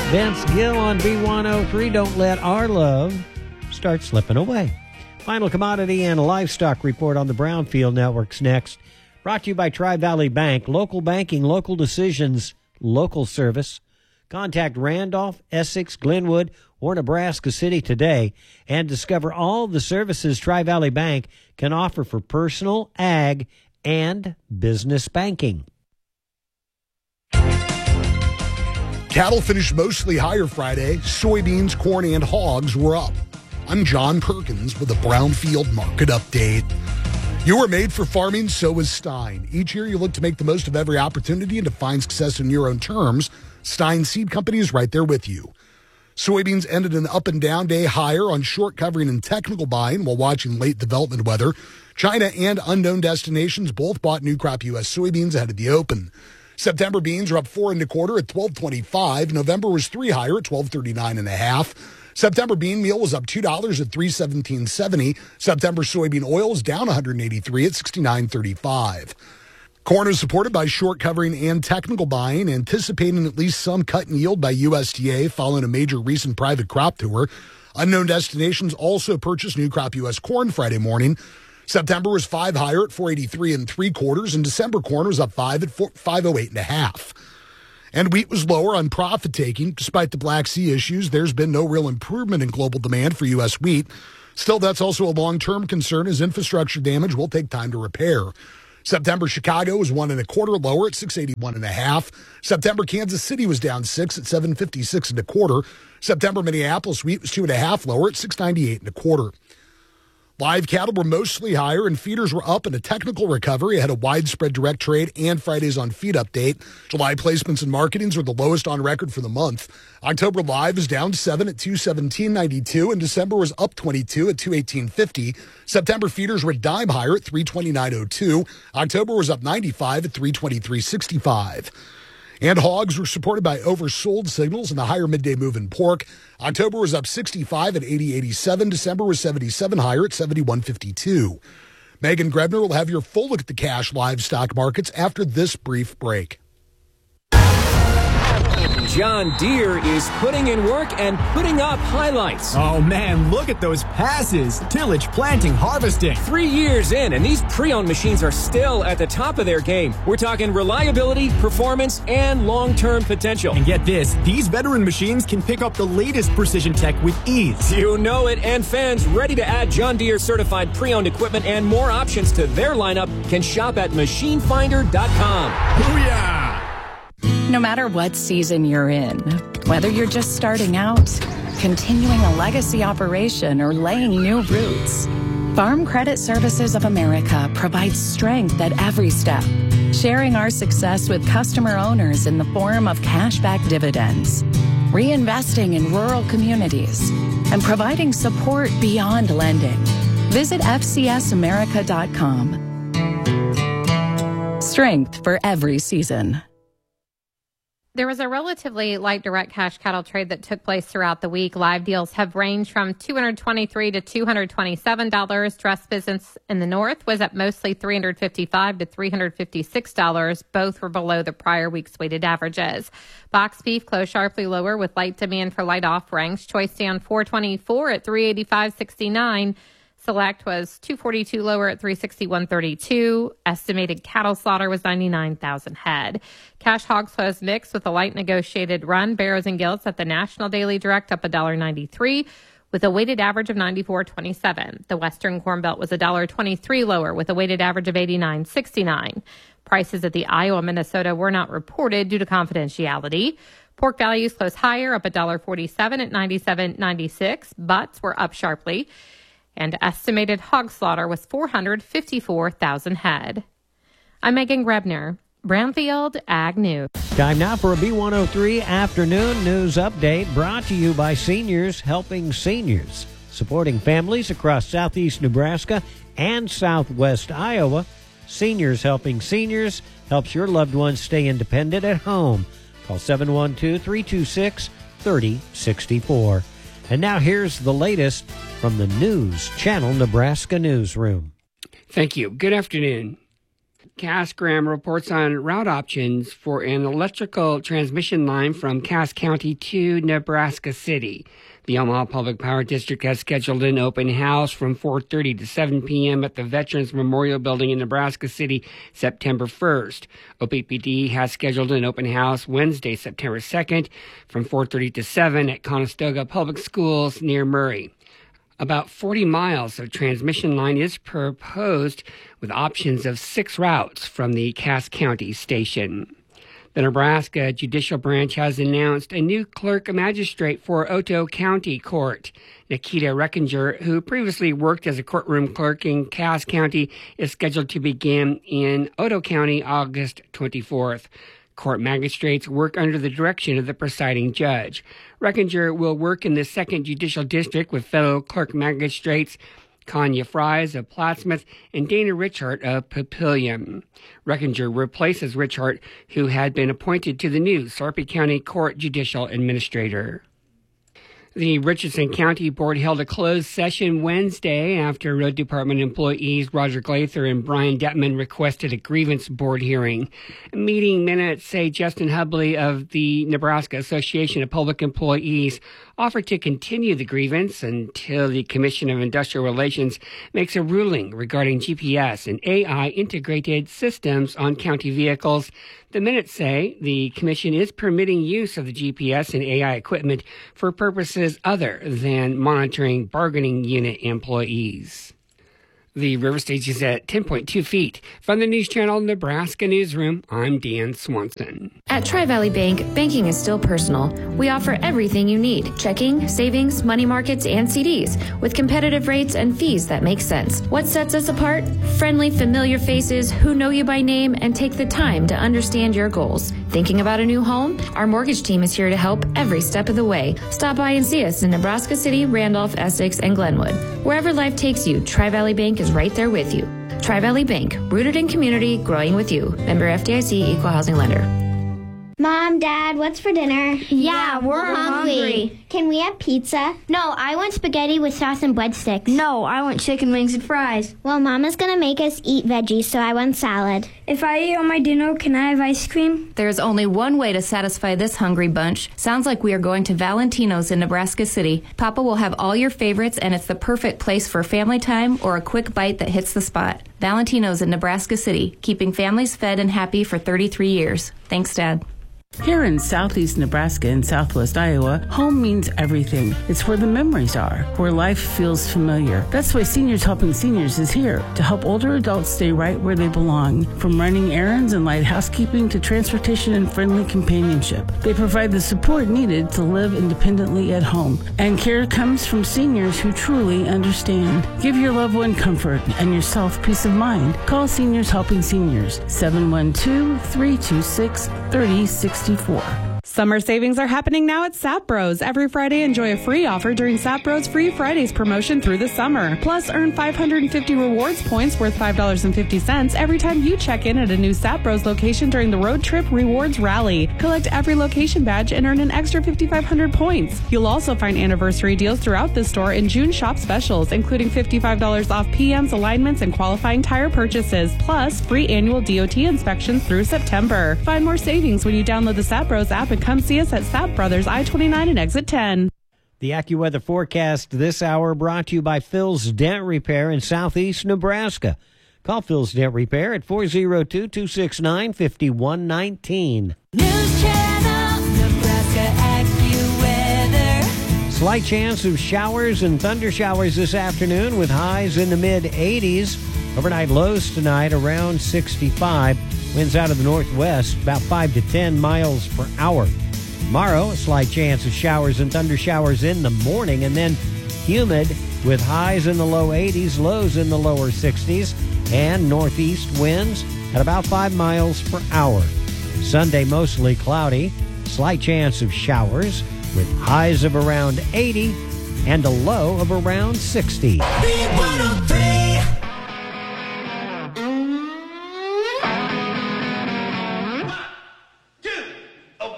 Vince Gill on B103. Don't let our love start slipping away. Final commodity and livestock report on the Brownfield Network's next. Brought to you by Tri-Valley Bank. Local banking, local decisions, local service. Contact Randolph, Essex, Glenwood, or Nebraska City today and discover all the services Tri-Valley Bank can offer for personal, ag, and business banking. Cattle finished mostly higher Friday. Soybeans, corn, and hogs were up. I'm John Perkins with a Brownfield Market Update. You were made for farming, so is Stein. Each year you look to make the most of every opportunity and to find success in your own terms. Stein Seed Company is right there with you. Soybeans ended an up and down day higher on short covering and technical buying while watching late development weather. China and unknown destinations both bought new crop U.S. soybeans ahead of the open. September beans are up 4 1/4 at $12.25. November was 3 higher at $12.39.5. September bean meal was up $2 at $3.1770. September soybean oil is down $183 at $69.35. Corn is supported by short covering and technical buying, anticipating at least some cut in yield by USDA following a major recent private crop tour. Unknown destinations also purchased new crop U.S. corn Friday morning. September was 5 higher at $4.83 3/4, and December corn was up 5 at $5.08.5. And wheat was lower on profit taking. Despite the Black Sea issues, there's been no real improvement in global demand for U.S. wheat. Still, that's also a long-term concern as infrastructure damage will take time to repair. September Chicago was 1 1/4 lower at $681.5. September Kansas City was down 6 at $756 1/4. September Minneapolis wheat was 2.5 lower at $698 1/4. Live cattle were mostly higher, and feeders were up in a technical recovery ahead of widespread direct trade and Friday's on feed update. July placements and marketings were the lowest on record for the month. October live is down 7 at $217.92, and December was up 22 at $218.50. September feeders were a dime higher at $329.02. October was up 95 at $323.65. And hogs were supported by oversold signals and the higher midday move in pork. October was up 65 at 80.87. December was 77 higher at 71.52. Megan Grebner will have your full look at the cash livestock markets after this brief break. John Deere is putting in work and putting up highlights. Oh man, look at those passes. Tillage, planting, harvesting. 3 years in, and these pre-owned machines are still at the top of their game. We're talking reliability, performance, and long-term potential. And get this, these veteran machines can pick up the latest precision tech with ease. You know it, and fans ready to add John Deere certified pre-owned equipment and more options to their lineup can shop at machinefinder.com. Booyah! No matter what season you're in, whether you're just starting out, continuing a legacy operation, or laying new roots, Farm Credit Services of America provides strength at every step, sharing our success with customer owners in the form of cashback dividends, reinvesting in rural communities, and providing support beyond lending. Visit FCSAmerica.com. Strength for every season. There was a relatively light direct cash cattle trade that took place throughout the week. Live deals have ranged from $223 to $227. Dress business in the north was at mostly $355 to $356. Both were below the prior week's weighted averages. Box beef closed sharply lower with light demand for light offerings. Choice down $424 at $385.69. Select was $242 lower at $361.32. Estimated cattle slaughter was 99,000 head. Cash hogs closed mixed with a light negotiated run. Barrows and Gilts at the National Daily Direct up $1.93 with a weighted average of 94.27. The Western Corn Belt was $1.23 lower with a weighted average of 89.69. Prices at the Iowa, Minnesota were not reported due to confidentiality. Pork values closed higher, up $1.47 at 97.96. Butts were up sharply. And estimated hog slaughter was 454,000 head. I'm Megan Grebner, Brownfield Ag News. Time now for a B103 afternoon news update brought to you by Seniors Helping Seniors, supporting families across southeast Nebraska and southwest Iowa. Seniors Helping Seniors helps your loved ones stay independent at home. Call 712-326-3064. And now here's the latest from the News Channel Nebraska newsroom. Thank you. Good afternoon. Cass-Graham reports on route options for an electrical transmission line from Cass County to Nebraska City. The Omaha Public Power District has scheduled an open house from 4:30 to 7 p.m. at the Veterans Memorial Building in Nebraska City, September 1st. OPPD has scheduled an open house Wednesday, September 2nd, from 4:30 to 7 at Conestoga Public Schools near Murray. About 40 miles of transmission line is proposed with options of 6 routes from the Cass County station. The Nebraska Judicial Branch has announced a new clerk magistrate for Otoe County Court. Nikita Reckinger, who previously worked as a courtroom clerk in Cass County, is scheduled to begin in Otoe County August 24th. Court magistrates work under the direction of the presiding judge. Reckinger will work in the 2nd Judicial District with fellow clerk magistrates Kanya Fries of Plattsmouth and Dana Richart of Papillion. Reckinger replaces Richart, who had been appointed to the new Sarpy County Court Judicial Administrator. The Richardson County Board held a closed session Wednesday after Road Department employees Roger Glather and Brian Detman requested a grievance board hearing. Meeting minutes say Justin Hubley of the Nebraska Association of Public Employees offered to continue the grievance until the Commission of Industrial Relations makes a ruling regarding GPS and AI integrated systems on county vehicles. The minutes say the Commission is permitting use of the GPS and AI equipment for purposes other than monitoring bargaining unit employees. The river stage is at 10.2 feet. From the News Channel Nebraska Newsroom, I'm Dan Swanson. At Tri-Valley Bank, banking is still personal. We offer everything you need: checking, savings, money markets, and CDs, with competitive rates and fees that make sense. What sets us apart? Friendly, familiar faces who know you by name and take the time to understand your goals. Thinking about a new home? Our mortgage team is here to help every step of the way. Stop by and see us in Nebraska City, Randolph, Essex, and Glenwood. Wherever life takes you, Tri-Valley Bank is right there with you. Tri-Valley Bank, rooted in community, growing with you. Member FDIC, Equal Housing Lender. Mom, Dad, what's for dinner? Yeah, we're hungry. Can we have pizza? No, I want spaghetti with sauce and breadsticks. No, I want chicken wings and fries. Well, Mama's going to make us eat veggies, so I want salad. If I eat all my dinner, can I have ice cream? There's only one way to satisfy this hungry bunch. Sounds like we are going to Valentino's in Nebraska City. Papa will have all your favorites, and it's the perfect place for family time or a quick bite that hits the spot. Valentino's in Nebraska City, keeping families fed and happy for 33 years. Thanks, Dad. Here in southeast Nebraska and southwest Iowa, home means everything. It's where the memories are, where life feels familiar. That's why Seniors Helping Seniors is here to help older adults stay right where they belong. From running errands and light housekeeping to transportation and friendly companionship, they provide the support needed to live independently at home. And care comes from seniors who truly understand. Give your loved one comfort and yourself peace of mind. Call Seniors Helping Seniors, 712-326-3064. Summer savings are happening now at Sap Bros. Every Friday, enjoy a free offer during Sap Bros Free Fridays promotion through the summer. Plus, earn 550 rewards points worth $5.50 every time you check in at a new Sap Bros location during the Road Trip Rewards Rally. Collect every location badge and earn an extra 5,500 points. You'll also find anniversary deals throughout the store and June shop specials, including $55 off PMs, alignments, and qualifying tire purchases, plus free annual DOT inspections through September. Find more savings when you download the Sap Bros app and come see us at Sap Brothers I-29 and Exit 10. The AccuWeather forecast this hour brought to you by Phil's Dent Repair in southeast Nebraska. Call Phil's Dent Repair at 402-269-5119. News Channel Nebraska AccuWeather. Slight chance of showers and thunder showers this afternoon with highs in the mid-80s. Overnight lows tonight around 65. Winds out of the northwest about 5 to 10 miles per hour. Tomorrow, a slight chance of showers and thunder showers in the morning, and then humid with highs in the low 80s, lows in the lower 60s, and northeast winds at about 5 miles per hour. Sunday, mostly cloudy, slight chance of showers with highs of around 80 and a low of around 60. B103.